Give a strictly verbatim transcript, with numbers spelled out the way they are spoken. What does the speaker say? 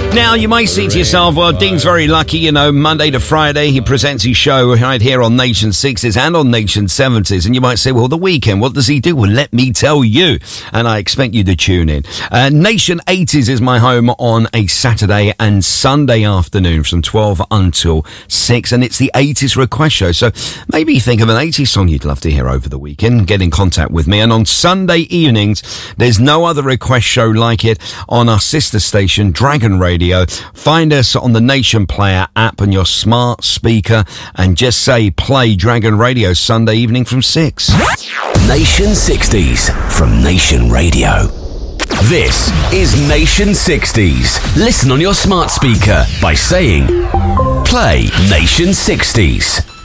Now, you may say to yourself, well, Dean's very lucky, you know, Monday to Friday, he presents his show right here on Nation sixties and on Nation seventies. And you might say, well, the weekend, what does he do? Well, let me tell you. And I expect you to tune in. Uh, Nation eighties is my home on a Saturday and Sunday afternoon from twelve until six. And it's the eighties request show. So maybe you think of an eighties song you'd love to hear over the weekend. Get in contact with me. And on Sunday evenings, there's no other request show like it on our sister station, Dragon Radio. Find us on the Nation Player app on your smart speaker and just say play Dragon Radio Sunday evening from six. Nation sixties from Nation Radio. This is Nation sixties. Listen on your smart speaker by saying play Nation sixties.